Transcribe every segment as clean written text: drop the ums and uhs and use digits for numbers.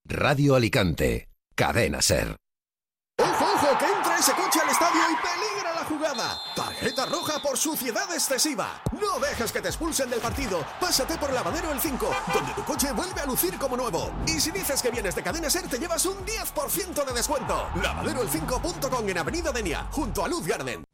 Radio Alicante, Cadena SER. ¡Ojo, ojo! ¡Que entra ese coche al estadio y peligra la jugada! Tarjeta roja por suciedad excesiva. No dejes que te expulsen del partido. Pásate por Lavadero El 5, donde tu coche vuelve a lucir como nuevo. Y si dices que vienes de Cadena SER, te llevas un 10% de descuento. Lavaderoel5.com en Avenida Denia, junto a Luz Garden.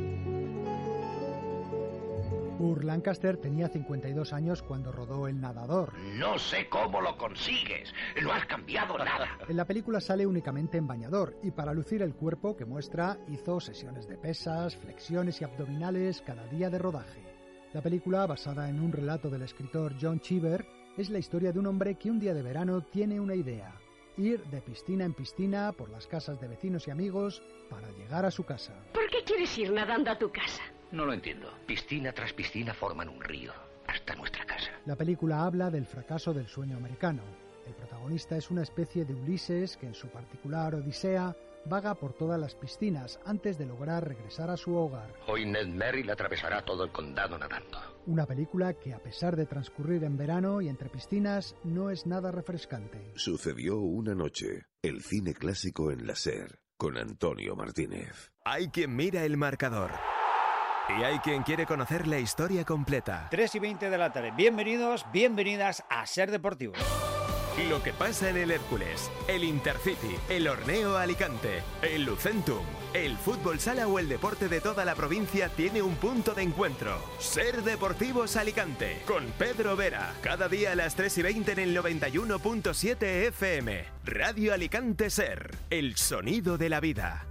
Burt Lancaster tenía 52 años cuando rodó El nadador. No sé cómo lo consigues, no has cambiado nada. En la película sale únicamente en bañador y para lucir el cuerpo que muestra hizo sesiones de pesas, flexiones y abdominales cada día de rodaje. La película, basada en un relato del escritor John Cheever, es la historia de un hombre que un día de verano tiene una idea: ir de piscina en piscina por las casas de vecinos y amigos para llegar a su casa. ¿Por qué quieres ir nadando a tu casa? No lo entiendo. Piscina tras piscina forman un río, hasta nuestra casa. La película habla del fracaso del sueño americano. El protagonista es una especie de Ulises que en su particular odisea vaga por todas las piscinas antes de lograr regresar a su hogar. Hoy Ned Merrill atravesará todo el condado nadando. Una película que, a pesar de transcurrir en verano y entre piscinas, no es nada refrescante. Sucedió una noche, el cine clásico en la SER, con Antonio Martínez. Hay quien mira el marcador. Y hay quien quiere conocer la historia completa. 3:20 de la tarde. Bienvenidos, bienvenidas a SER Deportivo. Lo que pasa en el Hércules, el Intercity, el Horneo Alicante, el Lucentum, el fútbol sala o el deporte de toda la provincia tiene un punto de encuentro. SER Deportivos Alicante, con Pedro Vera. Cada día a las 3:20 en el 91.7 FM. Radio Alicante SER, el sonido de la vida.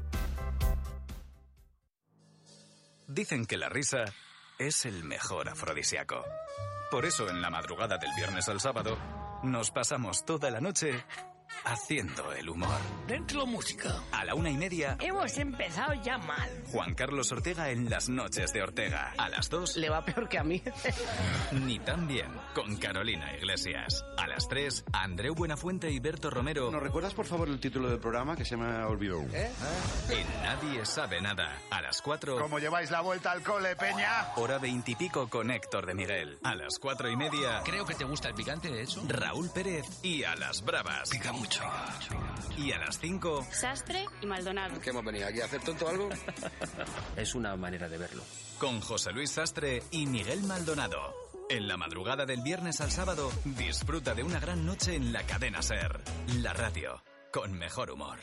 Dicen que la risa es el mejor afrodisíaco. Por eso, en la madrugada del viernes al sábado, nos pasamos toda la noche haciendo el humor. Dentro música. A la 1:30... Hemos empezado ya mal. Juan Carlos Ortega en Las Noches de Ortega. A las 2... Le va peor que a mí. Ni tan bien, con Carolina Iglesias. A las 3, Andreu Buenafuente y Berto Romero. ¿Nos recuerdas, por favor, el título del programa que se me ha olvidado? En Nadie Sabe Nada. A las 4... ¿Cómo lleváis la vuelta al cole, Peña? Hora 20 y pico con Héctor de Miguel. A las 4:30... Creo que te gusta el picante, de hecho. Raúl Pérez y A las Bravas. Pica mucho. Y a las 5... Sastre y Maldonado. ¿Qué hemos venido aquí a hacer tonto algo? Es una manera de verlo. Con José Luis Sastre y Miguel Maldonado. En la madrugada del viernes al sábado, disfruta de una gran noche en la cadena SER. La radio, con mejor humor.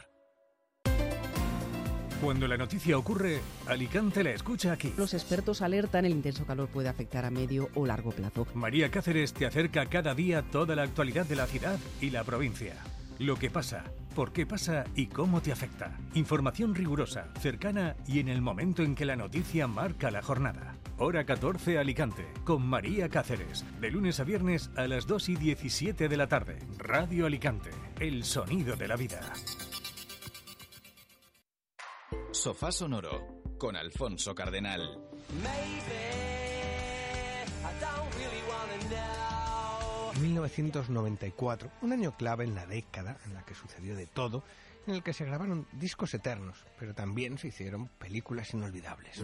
Cuando la noticia ocurre, Alicante la escucha aquí. Los expertos alertan: el intenso calor puede afectar a medio o largo plazo. María Cáceres te acerca cada día toda la actualidad de la ciudad y la provincia. Lo que pasa, por qué pasa y cómo te afecta. Información rigurosa, cercana y en el momento en que la noticia marca la jornada. Hora 14 Alicante, con María Cáceres. De lunes a viernes a las 2:17 de la tarde. Radio Alicante, el sonido de la vida. Sofá Sonoro, con Alfonso Cardenal. 1994, un año clave en la década en la que sucedió de todo, en el que se grabaron discos eternos, pero también se hicieron películas inolvidables.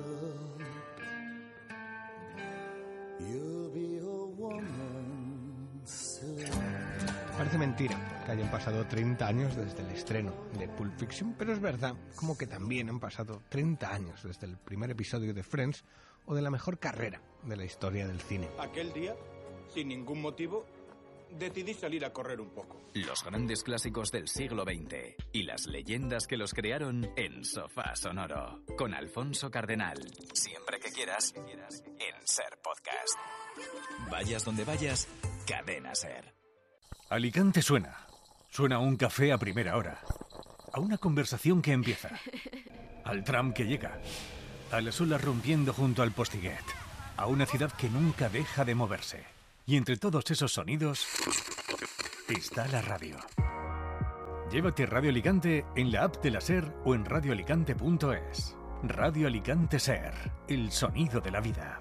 Parece mentira que hayan pasado 30 años desde el estreno de Pulp Fiction, pero es verdad, como que también han pasado 30 años desde el primer episodio de Friends o de la mejor carrera de la historia del cine. Aquel día, sin ningún motivo, decidí salir a correr un poco. Los grandes clásicos del siglo XX y las leyendas que los crearon en Sofá Sonoro, con Alfonso Cardenal. Siempre que quieras, en SER Podcast. Vayas donde vayas, Cadena SER. Alicante suena. Suena a un café a primera hora. A una conversación que empieza. Al tram que llega. A las olas rompiendo junto al Postiguet. A una ciudad que nunca deja de moverse. Y entre todos esos sonidos está la radio. Llévate Radio Alicante en la app de la SER o en radioalicante.es. Radio Alicante SER, el sonido de la vida.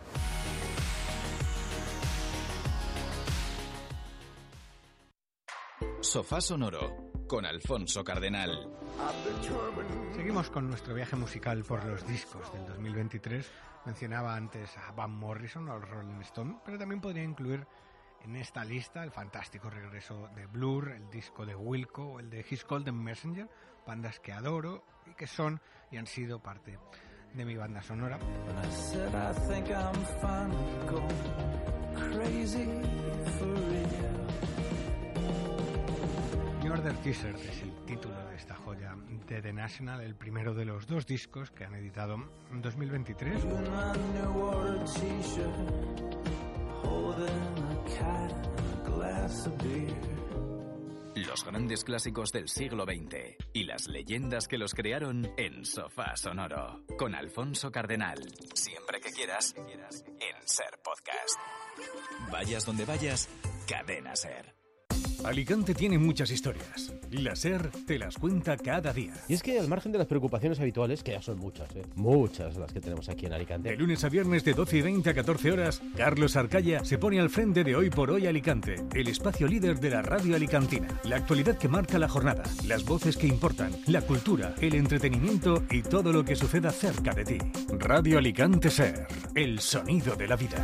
Sofá Sonoro, con Alfonso Cardenal. Seguimos con nuestro viaje musical por los discos del 2023. Mencionaba antes a Van Morrison o a los Rolling Stones, pero también podría incluir en esta lista el fantástico regreso de Blur, el disco de Wilco o el de His Golden Messenger, bandas que adoro y que son y han sido parte de mi banda sonora. Murder Teaser es el título de esta joya de The National, el primero de los 2 discos que han editado en 2023. Los grandes clásicos del siglo XX y las leyendas que los crearon en Sofá Sonoro, con Alfonso Cardenal. Siempre que quieras, en Ser Podcast. Vayas donde vayas, Cadena Ser. Alicante tiene muchas historias. La SER te las cuenta cada día. Y es que al margen de las preocupaciones habituales, que ya son muchas las que tenemos aquí en Alicante. De lunes a viernes de 12:20 a 14 horas, Carlos Arcaya se pone al frente de Hoy por Hoy Alicante, el espacio líder de la radio alicantina. La actualidad que marca la jornada, las voces que importan, la cultura, el entretenimiento y todo lo que suceda cerca de ti. Radio Alicante SER, el sonido de la vida.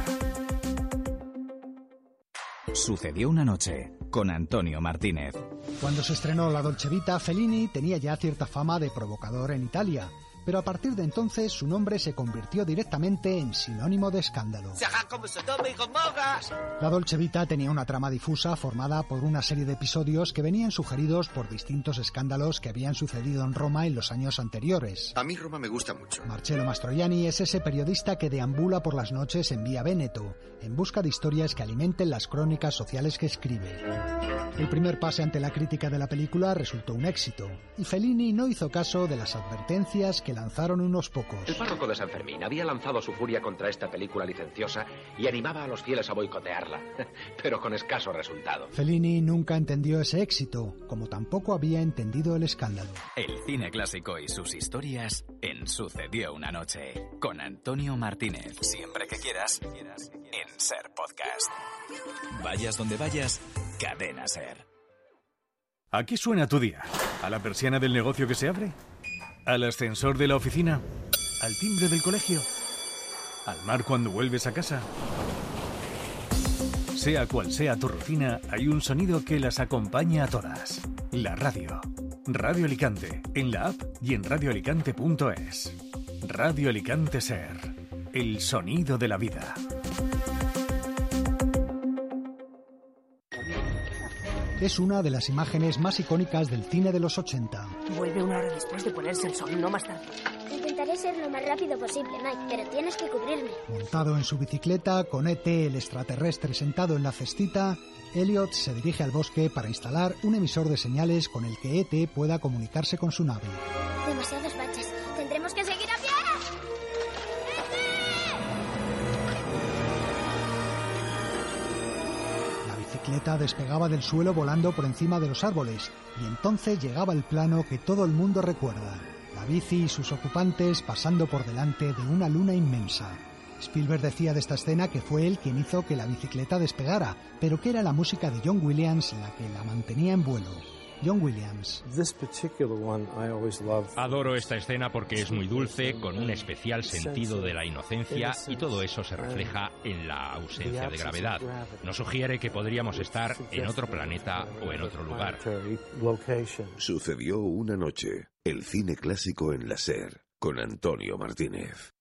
Sucedió una noche con Antonio Martínez. Cuando se estrenó La Dolce Vita, Fellini tenía ya cierta fama de provocador en Italia, pero a partir de entonces su nombre se convirtió directamente en sinónimo de escándalo. La Dolce Vita tenía una trama difusa formada por una serie de episodios que venían sugeridos por distintos escándalos que habían sucedido en Roma en los años anteriores. A mí Roma me gusta mucho. Marcello Mastroianni es ese periodista que deambula por las noches en Vía Véneto, en busca de historias que alimenten las crónicas sociales que escribe. El primer pase ante la crítica de la película resultó un éxito, y Fellini no hizo caso de las advertencias que lanzaron unos pocos. El párroco de San Fermín había lanzado su furia contra esta película licenciosa y animaba a los fieles a boicotearla, pero con escaso resultado. Fellini nunca entendió ese éxito, como tampoco había entendido el escándalo. El cine clásico y sus historias en Sucedió una noche, con Antonio Martínez. Siempre que quieras, en Ser Podcast. Vayas donde vayas, Cadena Ser. ¿A qué suena tu día? ¿A la persiana del negocio que se abre? ¿Al ascensor de la oficina? ¿Al timbre del colegio? ¿Al mar cuando vuelves a casa? Sea cual sea tu rutina, hay un sonido que las acompaña a todas. La radio. Radio Alicante, en la app y en radioalicante.es. Radio Alicante Ser. El sonido de la vida. Es una de las imágenes más icónicas del cine de los 80. Vuelve 1 hora después de ponerse el sol, no más tarde. Intentaré ser lo más rápido posible, Mike, pero tienes que cubrirme. Montado en su bicicleta, con E.T., el extraterrestre, sentado en la cestita, Elliot se dirige al bosque para instalar un emisor de señales con el que E.T. pueda comunicarse con su nave. Demasiados baches. Tendremos que seguir a pie. La bicicleta despegaba del suelo volando por encima de los árboles, y entonces llegaba el plano que todo el mundo recuerda. La bici y sus ocupantes pasando por delante de una luna inmensa. Spielberg decía de esta escena que fue él quien hizo que la bicicleta despegara, pero que era la música de John Williams la que la mantenía en vuelo. John Williams. Adoro esta escena porque es muy dulce, con un especial sentido de la inocencia, y todo eso se refleja en la ausencia de gravedad. Nos sugiere que podríamos estar en otro planeta o en otro lugar. Sucedió una noche. El cine clásico en la SER, con Antonio Martínez.